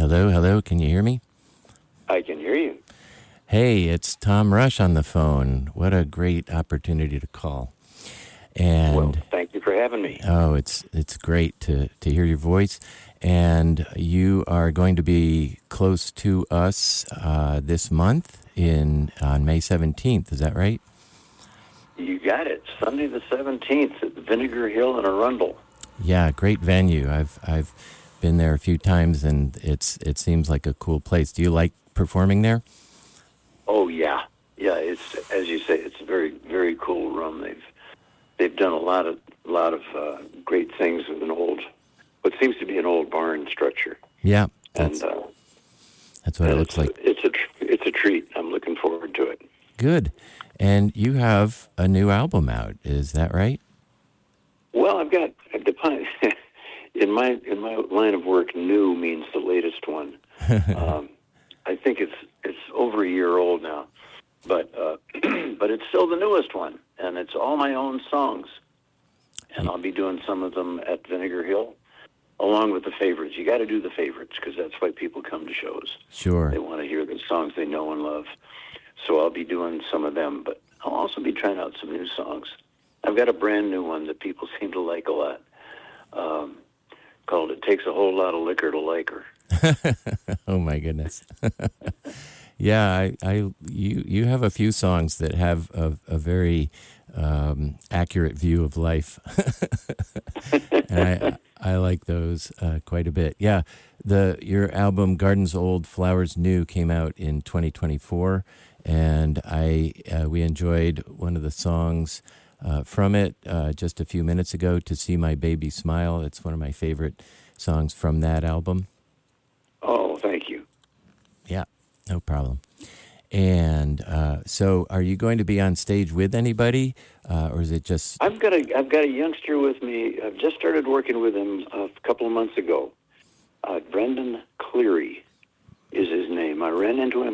Hello, hello. Can you hear me? I can hear you. Hey, it's Tom Rush on the phone. What a great opportunity to call. And well, thank you for having me. Oh, it's great to hear your voice. And you are going to be close to us this month on May 17th. Is that right? You got it. Sunday the 17th at Vinegar Hill in Arundel. Yeah, great venue. I've been there a few times, and it seems like a cool place. Do you like performing there? Oh yeah. It's, as you say, it's a very, very cool room. They've done a lot of great things with what seems to be an old barn structure. Yeah, that's what it looks like. It's a treat. I'm looking forward to it. Good. And you have a new album out. Is that right? Well, I've got in my line of work, new means the latest one. I think it's over a year old now, but it's still the newest one, and it's all my own songs, and I'll be doing some of them at Vinegar Hill, along with the favorites. You got to do the favorites because that's why people come to shows. Sure, they want to hear the songs they know and love. So I'll be doing some of them, but I'll also be trying out some new songs. I've got a brand new one that people seem to like a lot, called "It Takes a Whole Lot of Liquor to Like Her." Oh my goodness. Yeah, you have a few songs that have a very accurate view of life. And I like those quite a bit. Yeah, your album Gardens Old, Flowers New came out in 2024, and we enjoyed one of the songs from it just a few minutes ago, To See My Baby Smile. It's one of my favorite songs from that album. Oh, thank you. Yeah, no problem. And so are you going to be on stage with anybody, or is it just... I've got a youngster with me. I've just started working with him a couple of months ago. Brendan Cleary is his name. I ran into him